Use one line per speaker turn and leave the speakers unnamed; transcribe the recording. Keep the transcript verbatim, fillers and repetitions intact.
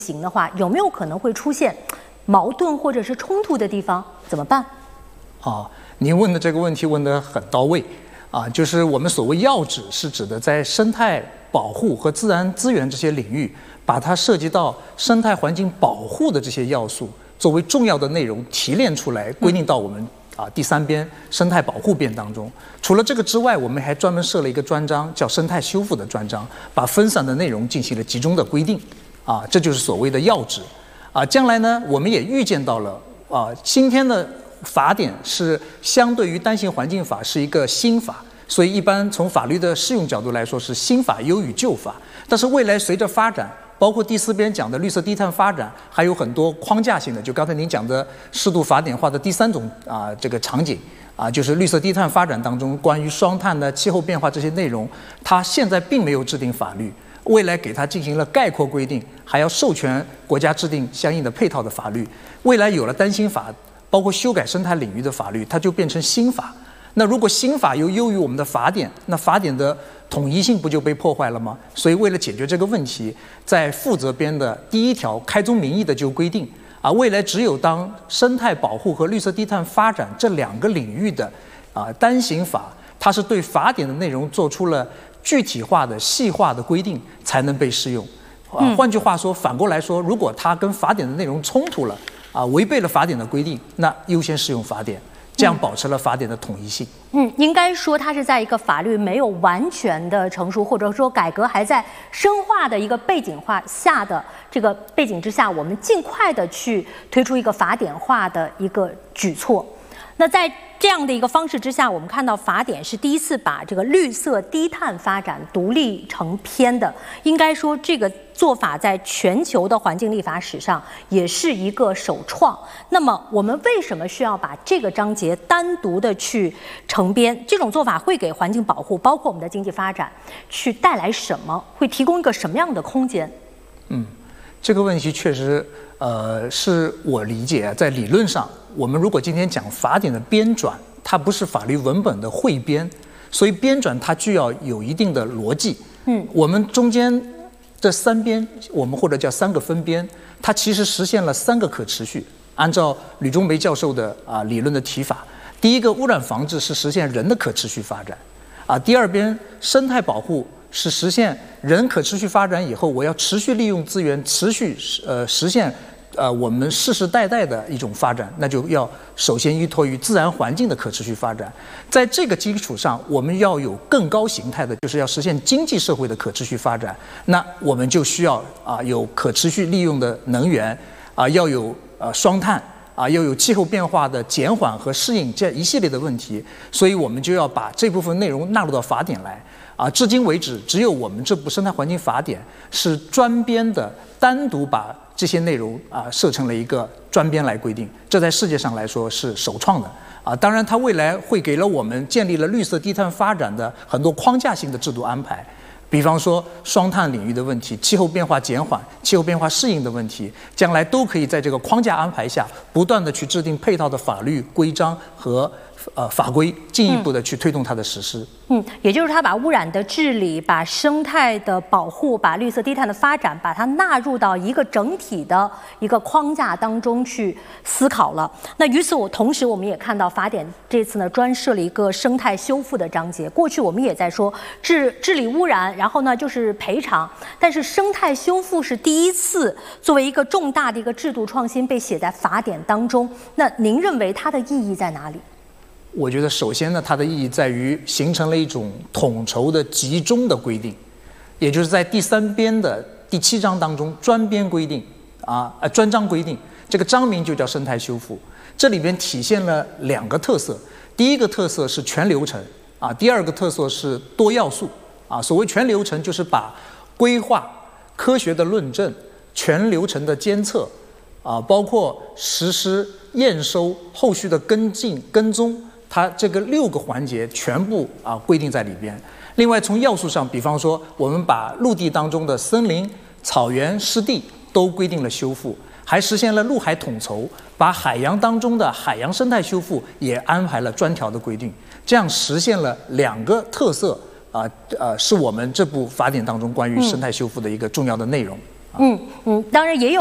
行的话，有没有可能会出现矛盾或者是冲突的地方？怎么办？
啊，您问的这个问题问得很到位啊，就是我们所谓要旨是指的在生态保护和自然资源这些领域，把它涉及到生态环境保护的这些要素作为重要的内容提炼出来，规定到我们啊第三编生态保护编当中。除了这个之外，我们还专门设了一个专章，叫生态修复的专章，把分散的内容进行了集中的规定。啊，这就是所谓的要旨。啊，将来呢，我们也预见到了啊，今天的法典是相对于单行环境法是一个新法，所以一般从法律的适用角度来说是新法优于旧法。但是未来随着发展，包括第四编讲的绿色低碳发展，还有很多框架性的，就刚才您讲的适度法典化的第三种啊这个场景啊，就是绿色低碳发展当中关于双碳的气候变化这些内容，它现在并没有制定法律。未来给它进行了概括规定，还要授权国家制定相应的配套的法律。未来有了单行法，包括修改生态领域的法律，它就变成新法。那如果新法又优于我们的法典，那法典的统一性不就被破坏了吗？所以为了解决这个问题，在负责编的第一条开宗明义的就规定啊，未来只有当生态保护和绿色低碳发展这两个领域的啊单行法，它是对法典的内容做出了具体化的细化的规定才能被适用，啊，换句话说，反过来说，如果它跟法典的内容冲突了，啊，违背了法典的规定，那优先适用法典，这样保持了法典的统一性。
嗯，应该说它是在一个法律没有完全的成熟，或者说改革还在深化的一个背景化下的这个背景之下，我们尽快的去推出一个法典化的一个举措。那在这样的一个方式之下，我们看到法典是第一次把这个绿色低碳发展独立成篇的，应该说这个做法在全球的环境立法史上也是一个首创。那么我们为什么需要把这个章节单独的去成编？这种做法会给环境保护，包括我们的经济发展，去带来什么？会提供一个什么样的空间？
嗯，这个问题确实，呃，是我理解在理论上。我们如果今天讲法典的编纂，它不是法律文本的汇编，所以编纂它具要有一定的逻辑。嗯，我们中间这三编，我们或者叫三个分编，它其实实现了三个可持续。按照吕中梅教授的啊理论的提法，第一个污染防治是实现人的可持续发展，啊，第二边生态保护是实现人可持续发展以后，我要持续利用资源，持续呃实现。呃，我们世世代代的一种发展，那就要首先依托于自然环境的可持续发展。在这个基础上，我们要有更高形态的，就是要实现经济社会的可持续发展。那我们就需要啊有可持续利用的能源，啊要有呃双碳，啊要有气候变化的减缓和适应这一系列的问题。所以我们就要把这部分内容纳入到法典来。啊，至今为止，只有我们这部生态环境法典是专编的，单独把这些内容啊设成了一个专编来规定，这在世界上来说是首创的啊。当然，它未来会给了我们建立了绿色低碳发展的很多框架性的制度安排，比方说双碳领域的问题、气候变化减缓、气候变化适应的问题，将来都可以在这个框架安排下，不断的去制定配套的法律规章和呃法规，进一步的去推动它的实施。
嗯，也就是它把污染的治理、把生态的保护、把绿色低碳的发展，把它纳入到一个整体的一个框架当中去思考了。那与此我同时，我们也看到法典这次呢专设了一个生态修复的章节。过去我们也在说治治理污染，然后呢就是赔偿，但是生态修复是第一次作为一个重大的一个制度创新被写在法典当中。那您认为它的意义在哪里？
我觉得首先呢，它的意义在于形成了一种统筹的集中的规定，也就是在第三编的第七章当中专编规定啊，呃专章规定，这个章名就叫生态修复。这里边体现了两个特色，第一个特色是全流程啊，第二个特色是多要素啊。所谓全流程，就是把规划、科学的论证、全流程的监测啊，包括实施、验收、后续的跟进、跟踪。它这个六个环节全部啊规定在里边。另外，从要素上，比方说，我们把陆地当中的森林、草原、湿地都规定了修复，还实现了陆海统筹，把海洋当中的海洋生态修复也安排了专条的规定，这样实现了两个特色啊呃，是我们这部法典当中关于生态修复的一个重要的内容。
嗯嗯，当然也有。